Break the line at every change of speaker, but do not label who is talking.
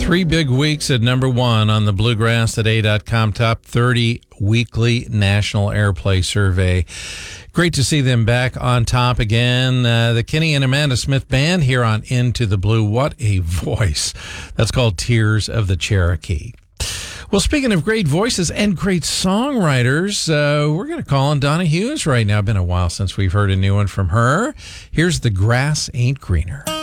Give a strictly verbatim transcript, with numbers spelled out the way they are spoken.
Three big weeks at number one on the bluegrass today dot com Top thirty Weekly National Airplay Survey. Great to see them back on top again. Uh, the Kenny and Amanda Smith Band here on Into the Blue. What a voice. That's called Tears of the Cherokee. Well, speaking of great voices and great songwriters, uh, we're going to call on Donna Hughes right now. Been a while since we've heard a new one from her. Here's The Grass Ain't Greener.